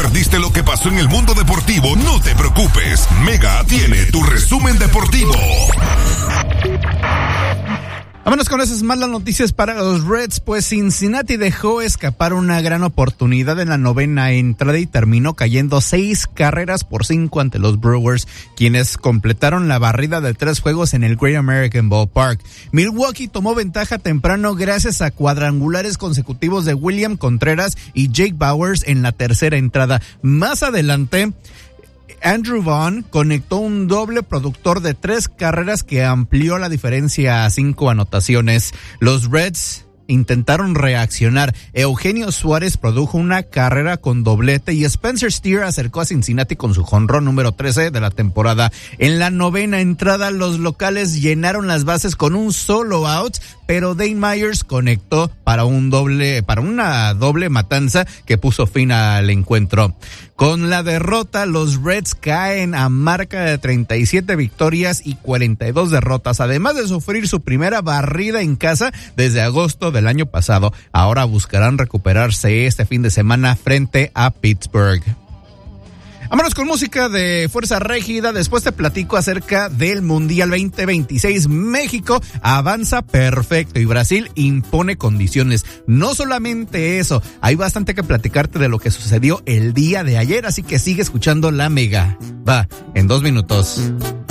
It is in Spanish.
perdiste lo que pasó en el mundo deportivo, no te preocupes. Mega tiene tu resumen deportivo. Vámonos con esas malas noticias para los Reds, pues Cincinnati dejó escapar una gran oportunidad en la novena entrada y terminó cayendo 6-5 ante los Brewers, quienes completaron la barrida de 3 juegos en el Great American Ballpark. Milwaukee tomó ventaja temprano gracias a cuadrangulares consecutivos de William Contreras y Jake Bauers en la tercera entrada. Más adelante, Andrew Vaughn conectó un doble productor de 3 carreras que amplió la diferencia a 5 anotaciones. Los Reds intentaron reaccionar. Eugenio Suárez produjo una carrera con doblete y Spencer Steer acercó a Cincinnati con su jonrón número 13 de la temporada. En la novena entrada, los locales llenaron las bases con un solo out, pero Dane Myers conectó para una doble matanza que puso fin al encuentro. Con la derrota, los Reds caen a marca de 37 victorias y 42 derrotas, además de sufrir su primera barrida en casa desde agosto del año pasado. Ahora buscarán recuperarse este fin de semana frente a Pittsburgh. Vámonos con música de Fuerza Régida. Después te platico acerca del Mundial 2026. México avanza perfecto y Brasil impone condiciones. No solamente eso, hay bastante que platicarte de lo que sucedió el día de ayer, así que sigue escuchando La Mega. Va, en 2 minutos.